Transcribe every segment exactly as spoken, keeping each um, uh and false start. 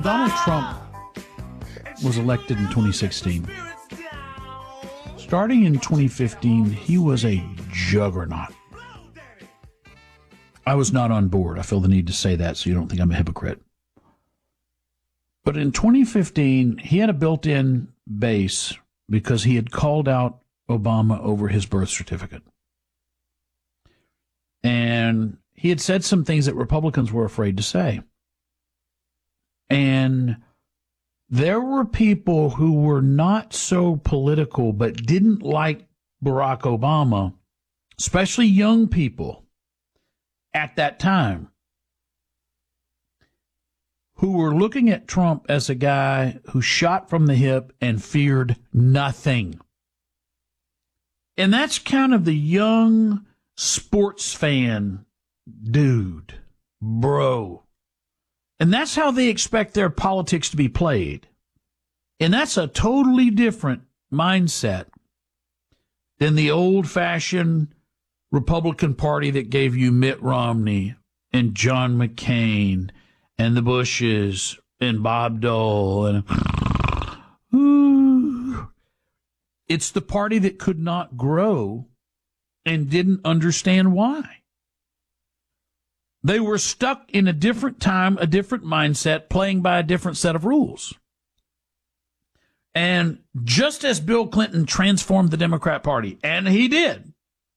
Donald Trump was elected in twenty sixteen. Starting in twenty fifteen, he was a juggernaut. I was not on board. I feel the need to say that so you don't think I'm a hypocrite. But in twenty fifteen, he had a built-in base because he had called out Obama over his birth certificate. And he had said some things that Republicans were afraid to say. And there were people who were not so political but didn't like Barack Obama, especially young people at that time, who were looking at Trump as a guy who shot from the hip and feared nothing. And that's kind of the young sports fan dude, bro. And that's how they expect their politics to be played. And that's a totally different mindset than the old-fashioned Republican Party that gave you Mitt Romney and John McCain and the Bushes and Bob Dole. And ooh, it's the party that could not grow and didn't understand why. They were stuck in a different time, a different mindset, playing by a different set of rules. And just as Bill Clinton transformed the Democrat Party, and he did,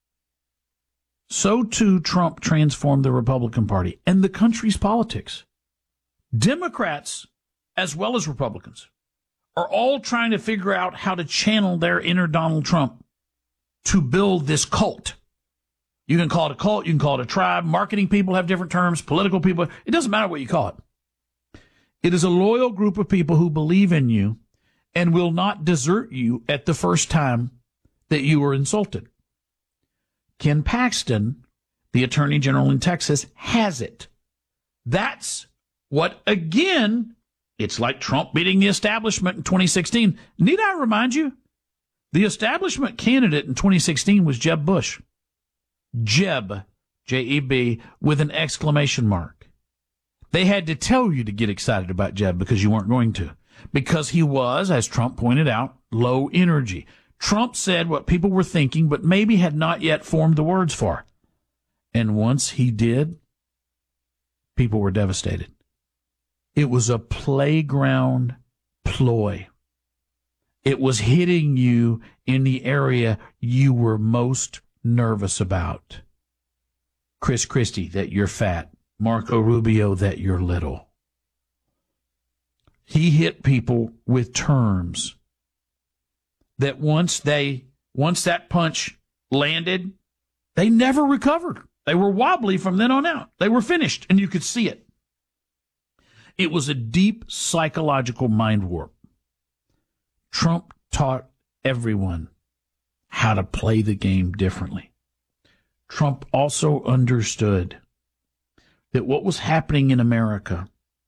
so too Trump transformed the Republican Party and the country's politics. Democrats, as well as Republicans, are all trying to figure out how to channel their inner Donald Trump to build this cult. You can call it a cult, you can call it a tribe. Marketing people have different terms, political people. It doesn't matter what you call it. It is a loyal group of people who believe in you and will not desert you at the first time that you were insulted. Ken Paxton, the Attorney General in Texas, has it. That's what, again, it's like Trump beating the establishment in twenty sixteen. Need I remind you? The establishment candidate in twenty sixteen was Jeb Bush. Jeb, J E B, with an exclamation mark. They had to tell you to get excited about Jeb because you weren't going to. Because he was, as Trump pointed out, low energy. Trump said what people were thinking, but maybe had not yet formed the words for. And once he did, people were devastated. It was a playground ploy. It was hitting you in the area you were most nervous about. Chris Christie, that you're fat. Marco Rubio, that you're little. He hit people with terms that once they, once that punch landed, they never recovered. They were wobbly from then on out. They were finished, and you could see it. It was a deep psychological mind warp. Trump taught everyone how to play the game differently. Trump also understood that what was happening in America,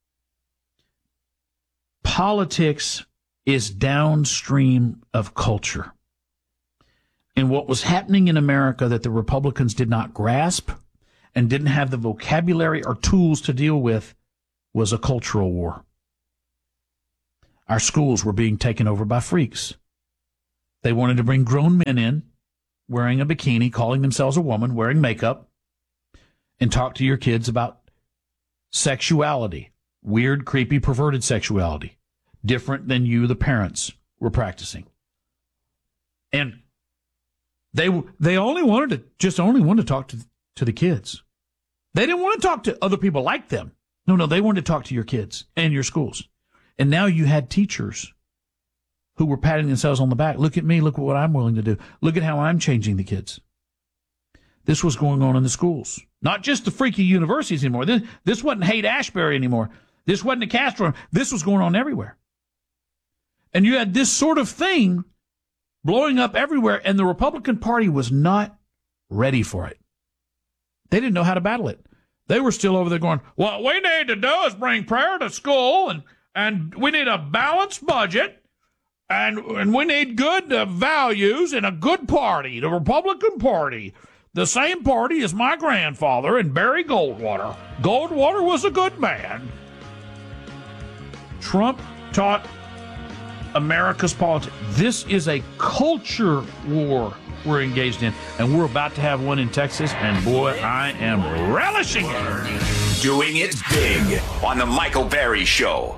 politics is downstream of culture. And what was happening in America that the Republicans did not grasp and didn't have the vocabulary or tools to deal with was a cultural war. Our schools were being taken over by freaks. They wanted to bring grown men in, wearing a bikini, calling themselves a woman, wearing makeup, and talk to your kids about sexuality, weird, creepy, perverted sexuality, different than you, the parents, were practicing. And they they only wanted to just only wanted to talk to, to the kids. They didn't want to talk to other people like them. No, no, they wanted to talk to your kids and your schools. And now you had teachers who were patting themselves on the back. Look at me. Look at what I'm willing to do. Look at how I'm changing the kids. This was going on in the schools. Not just the freaky universities anymore. This, this wasn't Haight-Ashbury anymore. This wasn't the Castro. This was going on everywhere. And you had this sort of thing blowing up everywhere, and the Republican Party was not ready for it. They didn't know how to battle it. They were still over there going, what we need to do is bring prayer to school, and, and we need a balanced budget, and, and we need good uh, values and a good party, the Republican Party. The same party as my grandfather and Barry Goldwater. Goldwater was a good man. Trump taught America's politics. This is a culture war we're engaged in, and we're about to have one in Texas, and boy, I am relishing it. Doing it big on the Michael Berry Show.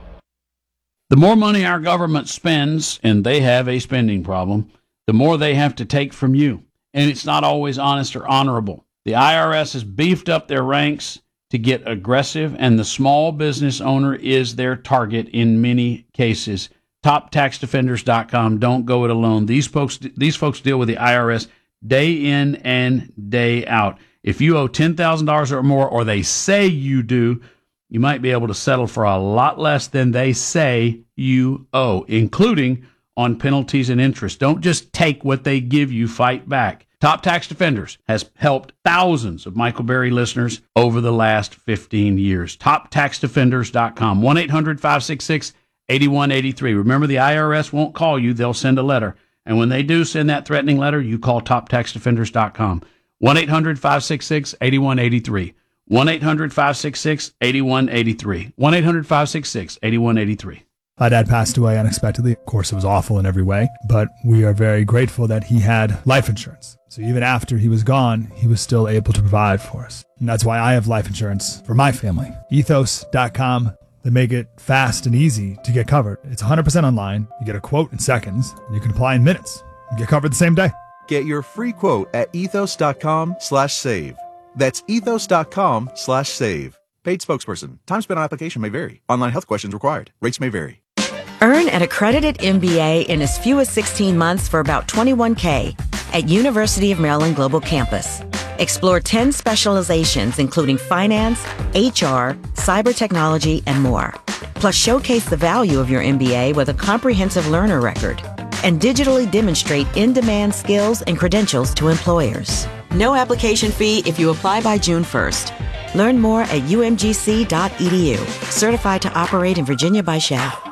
The more money our government spends, and they have a spending problem, the more they have to take from you. And it's not always honest or honorable. The I R S has beefed up their ranks to get aggressive, and the small business owner is their target in many cases. top tax defenders dot com. Don't go it alone. These folks, these folks deal with the I R S day in and day out. If you owe ten thousand dollars or more, or they say you do, you might be able to settle for a lot less than they say you owe, including on penalties and interest. Don't just take what they give you, fight back. Top Tax Defenders has helped thousands of Michael Berry listeners over the last fifteen years. top tax defenders dot com. one eight hundred five six six eight one eight three. Remember, the I R S won't call you. They'll send a letter. And when they do send that threatening letter, you call top tax defenders dot com. one eight hundred five six six eight one eight three. one eight hundred five six six eight one eight three. one eight hundred five six six eight one eight three. My dad passed away unexpectedly. Of course, it was awful in every way, but we are very grateful that he had life insurance. So even after he was gone, he was still able to provide for us. And that's why I have life insurance for my family. ethos dot com. They make it fast and easy to get covered. It's one hundred percent online. You get a quote in seconds, and you can apply in minutes. You get covered the same day. Get your free quote at ethos dot com slash save. That's ethos dot com slash save. Paid spokesperson. Time spent on application may vary. Online health questions required. Rates may vary. Earn an accredited M B A in as few as sixteen months for about twenty-one thousand dollars at University of Maryland Global Campus. Explore ten specializations, including finance, H R, cyber technology, and more. Plus, showcase the value of your M B A with a comprehensive learner record and digitally demonstrate in-demand skills and credentials to employers. No application fee if you apply by June first. Learn more at u m g c dot e d u. Certified to operate in Virginia by S C H A.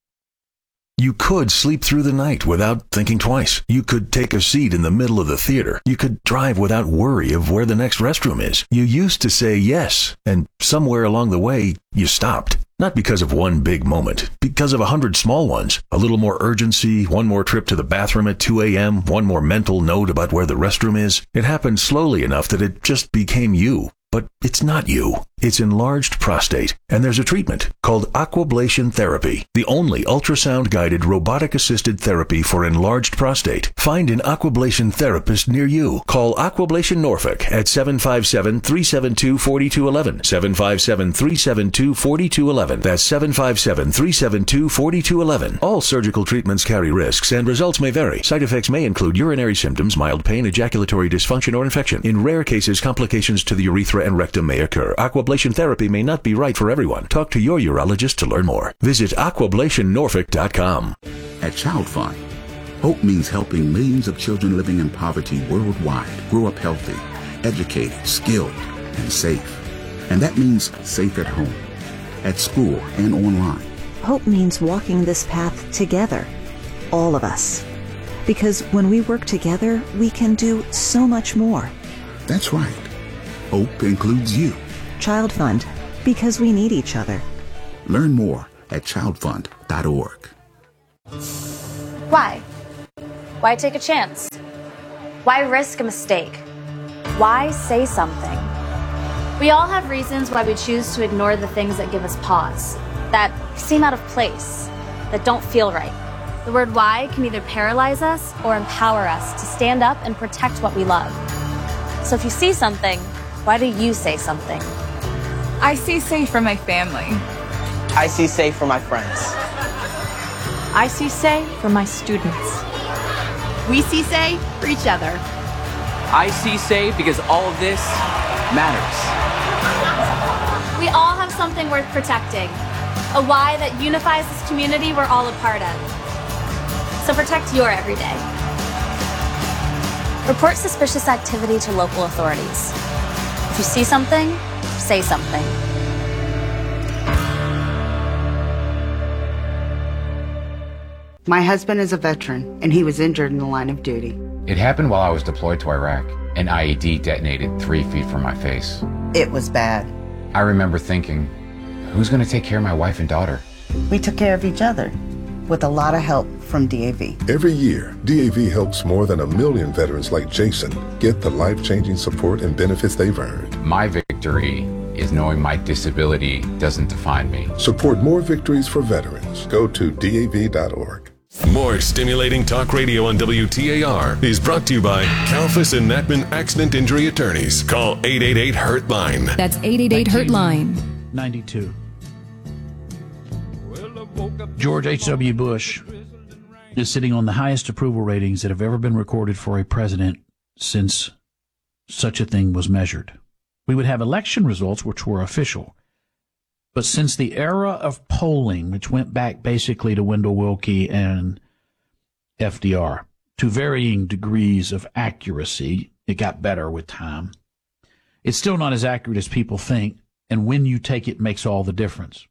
You could sleep through the night without thinking twice. You could take a seat in the middle of the theater. You could drive without worry of where the next restroom is. You used to say yes, and somewhere along the way, you stopped. Not because of one big moment, because of a hundred small ones. A little more urgency, one more trip to the bathroom at two a.m., one more mental note about where the restroom is. It happened slowly enough that it just became you. But it's not you. It's enlarged prostate, and there's a treatment called Aquablation Therapy, the only ultrasound-guided robotic-assisted therapy for enlarged prostate. Find an Aquablation therapist near you. Call Aquablation Norfolk at seven five seven, three seven two, four two one one, seven five seven, three seven two, four two one one. That's seven five seven, three seven two, four two one one. All surgical treatments carry risks, and results may vary. Side effects may include urinary symptoms, mild pain, ejaculatory dysfunction, or infection. In rare cases, complications to the urethra and rectum may occur. Aquablation therapy may not be right for everyone. Talk to your urologist to learn more. Visit aquablation norfolk dot com. At Child Fund, hope means helping millions of children living in poverty worldwide grow up healthy, educated, skilled, and safe. And that means safe at home, at school, and online. Hope means walking this path together, all of us. Because when we work together, we can do so much more. That's right. Hope includes you. Child Fund, because we need each other. Learn more at child fund dot org. Why? Why take a chance? Why risk a mistake? Why say something? We all have reasons why we choose to ignore the things that give us pause, that seem out of place, that don't feel right. The word why can either paralyze us or empower us to stand up and protect what we love. So if you see something, why do you say something? I see safe for my family. I see safe for my friends. I see say for my students. We see say for each other. I see say because all of this matters. We all have something worth protecting, a why that unifies this community we're all a part of. So protect your everyday. Report suspicious activity to local authorities. If you see something, say something. My husband is a veteran, and he was injured in the line of duty. It happened while I was deployed to Iraq. An I E D detonated three feet from my face. It was bad. I remember thinking, who's going to take care of my wife and daughter? We took care of each other with a lot of help from D A V. Every year, D A V helps more than a million veterans like Jason get the life-changing support and benefits they've earned. My victory is knowing my disability doesn't define me. Support more victories for veterans. Go to D A V dot org. More stimulating talk radio on W T A R is brought to you by Kalfas and Natman Accident Injury Attorneys. Call eight eight eight hurt line. That's eight eight eight hurt line. ninety-two. George H W. Bush is sitting on the highest approval ratings that have ever been recorded for a president since such a thing was measured. We would have election results which were official. But since the era of polling, which went back basically to Wendell Willkie and F D R, to varying degrees of accuracy, it got better with time. It's still not as accurate as people think, and when you take it makes all the difference.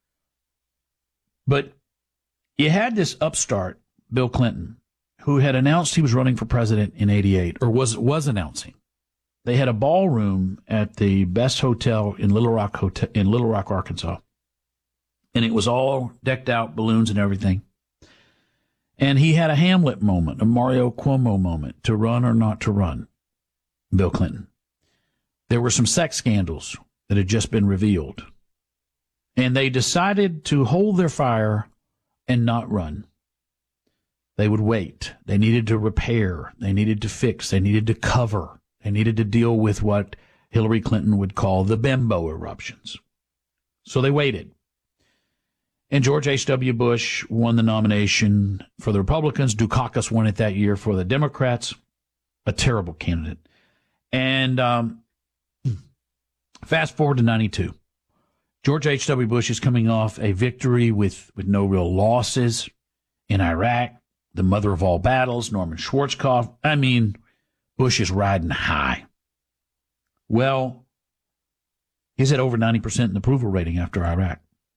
But you had this upstart, Bill Clinton, who had announced he was running for president in eighty-eight, or was was announcing. They had a ballroom at the best hotel in Little Rock, hotel, in Little Rock, Arkansas. And it was all decked out, balloons and everything. And he had a Hamlet moment, a Mario Cuomo moment, to run or not to run, Bill Clinton. There were some sex scandals that had just been revealed. And they decided to hold their fire and not run. They would wait. They needed to repair. They needed to fix. They needed to cover. They needed to deal with what Hillary Clinton would call the bimbo eruptions. So they waited. And George H W. Bush won the nomination for the Republicans. Dukakis won it that year for the Democrats. A terrible candidate. And um, fast forward to ninety-two. George H W. Bush is coming off a victory with, with no real losses in Iraq, the mother of all battles, Norman Schwarzkopf. I mean, Bush is riding high. Well, he's at over ninety percent in approval rating after Iraq.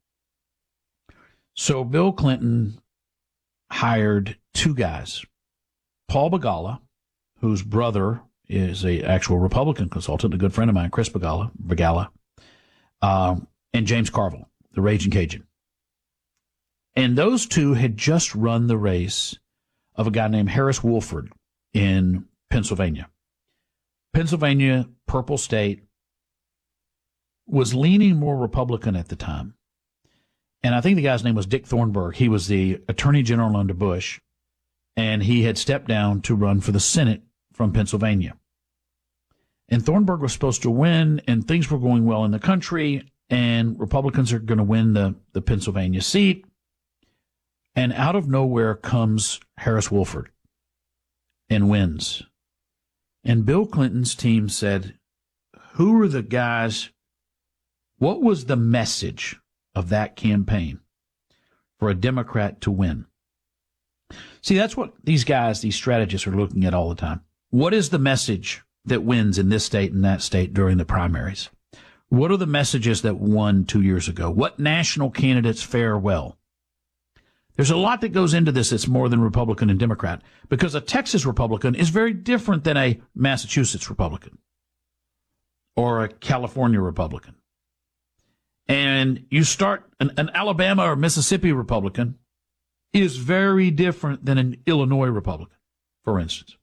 So Bill Clinton hired two guys, Paul Begala, whose brother is a actual Republican consultant, a good friend of mine, Chris Begala, Begala, um, and James Carville, the Raging Cajun. And those two had just run the race of a guy named Harris Woolford in Pennsylvania. Pennsylvania, purple state, was leaning more Republican at the time. And I think the guy's name was Dick Thornburgh. He was the Attorney General under Bush, and he had stepped down to run for the Senate from Pennsylvania. And Thornburgh was supposed to win, and things were going well in the country, and Republicans are going to win the, the Pennsylvania seat. And out of nowhere comes Harris Woolford and wins. And Bill Clinton's team said, who are the guys? What was the message of that campaign for a Democrat to win? See, that's what these guys, these strategists are looking at all the time. What is the message that wins in this state and that state during the primaries? What are the messages that won two years ago? What national candidates fare well? There's a lot that goes into this that's more than Republican and Democrat, because a Texas Republican is very different than a Massachusetts Republican or a California Republican. And you start, an, an Alabama or Mississippi Republican is very different than an Illinois Republican, for instance.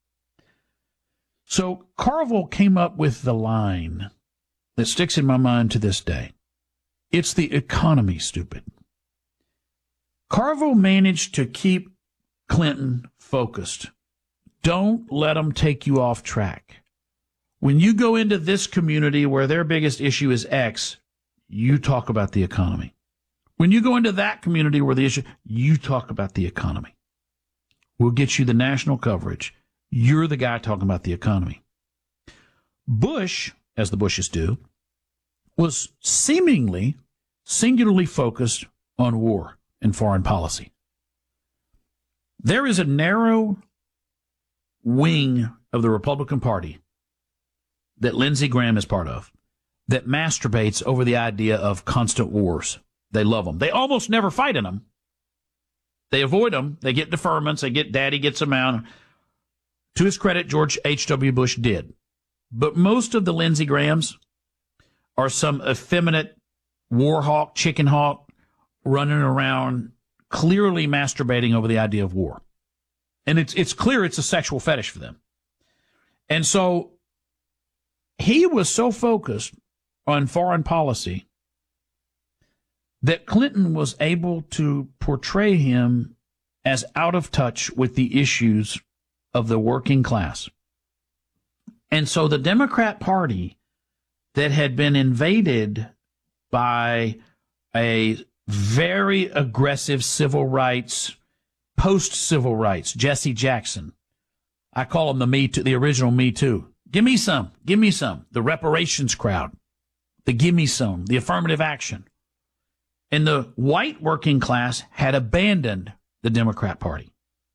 So Carville came up with the line that sticks in my mind to this day. It's the economy, stupid. Carville managed to keep Clinton focused. Don't let them take you off track. When you go into this community where their biggest issue is X, you talk about the economy. When you go into that community where the issue, you talk about the economy. We'll get you the national coverage. You're the guy talking about the economy. Bush, as the Bushes do, was seemingly singularly focused on war and foreign policy. There is a narrow wing of the Republican Party that Lindsey Graham is part of that masturbates over the idea of constant wars. They love them. They almost never fight in them. They avoid them. They get deferments. They get daddy gets them out. To his credit, George H W. Bush did. But most of the Lindsey Grahams are some effeminate war hawk, chicken hawk, running around clearly masturbating over the idea of war. And it's it's clear it's a sexual fetish for them. And so he was so focused on foreign policy that Clinton was able to portray him as out of touch with the issues of the working class. And so the Democrat Party that had been invaded by a very aggressive civil rights, post-civil rights, Jesse Jackson. I call him the Me Too, the original Me Too. Give me some, give me some. The reparations crowd, the give me some, the affirmative action. And the white working class had abandoned the Democrat Party.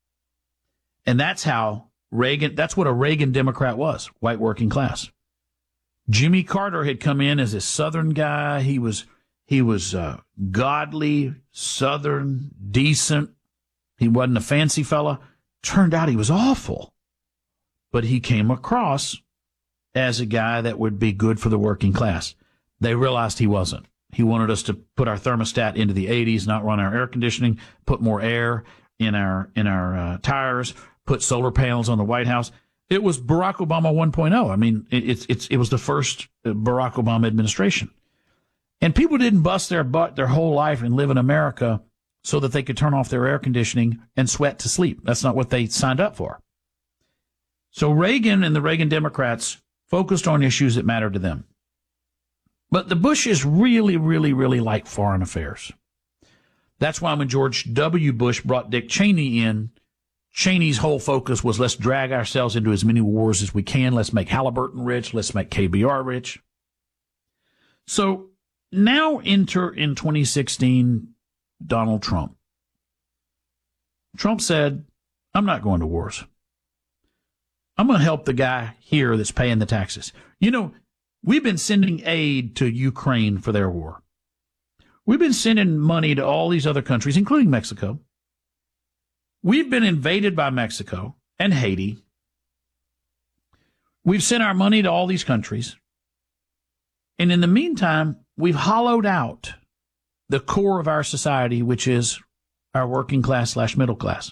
And that's how Reagan, that's what a Reagan Democrat was, white working class. Jimmy Carter had come in as a Southern guy. He was, he was uh, godly, Southern, decent. He wasn't a fancy fella. Turned out he was awful. But he came across as a guy that would be good for the working class. They realized he wasn't. He wanted us to put our thermostat into the eighties, not run our air conditioning, put more air in our in our uh, tires, put solar panels on the White House. It was Barack Obama one point oh. I mean, it, it's it's it was the first Barack Obama administration. And people didn't bust their butt their whole life and live in America so that they could turn off their air conditioning and sweat to sleep. That's not what they signed up for. So Reagan and the Reagan Democrats focused on issues that mattered to them. But the Bushes really, really, really like foreign affairs. That's why when George W. Bush brought Dick Cheney in, Cheney's whole focus was let's drag ourselves into as many wars as we can. Let's make Halliburton rich. Let's make K B R rich. So now enter in twenty sixteen Donald Trump. Trump said, I'm not going to wars. I'm going to help the guy here that's paying the taxes. You know, we've been sending aid to Ukraine for their war. We've been sending money to all these other countries, including Mexico. We've been invaded by Mexico and Haiti. We've sent our money to all these countries. And in the meantime, we've hollowed out the core of our society, which is our working class slash middle class.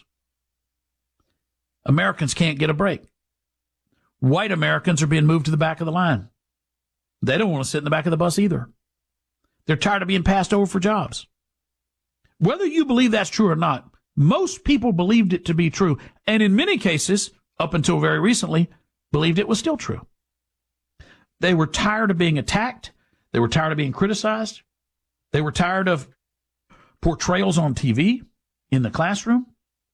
Americans can't get a break. White Americans are being moved to the back of the line. They don't want to sit in the back of the bus either. They're tired of being passed over for jobs. Whether you believe that's true or not, most people believed it to be true. And in many cases, up until very recently, believed it was still true. They were tired of being attacked. They were tired of being criticized. They were tired of portrayals on T V, in the classroom.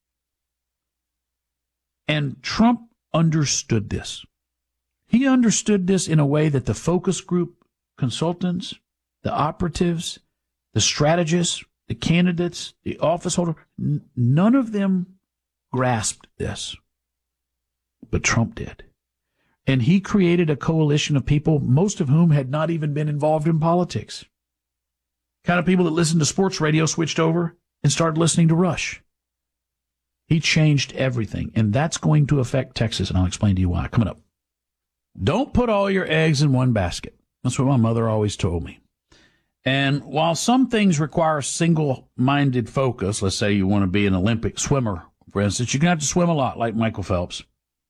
And Trump understood this. He understood this in a way that the focus group consultants, the operatives, the strategists, the candidates, the office holder, n- none of them grasped this. But Trump did. And he created a coalition of people, most of whom had not even been involved in politics. Kind of people that listened to sports radio switched over and started listening to Rush. He changed everything, and that's going to affect Texas, and I'll explain to you why. Coming up. Don't put all your eggs in one basket. That's what my mother always told me. And while some things require single-minded focus, let's say you want to be an Olympic swimmer, for instance, you're going to have to swim a lot like Michael Phelps.